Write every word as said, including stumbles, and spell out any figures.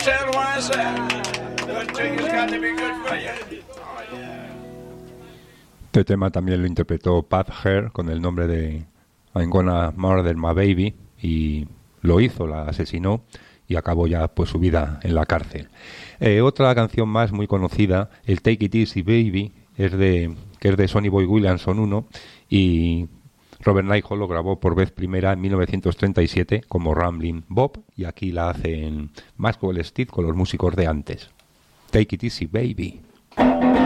tell what I said. Good thing's got to be good for you. Oh, yeah. Este tema también lo interpretó Pat Hare con el nombre de I'm Gonna Murder My Baby, y lo hizo, la asesinó y acabó ya pues su vida en la cárcel. Eh, otra canción más muy conocida, el Take It Easy Baby, es de, que es de Sonny Boy Williamson uno, y Robert Nighol lo grabó por vez primera en mil novecientos treinta y siete como Ramblin' Bob, y aquí la hace en Maxwell Steed con los músicos de antes. Take It Easy Baby.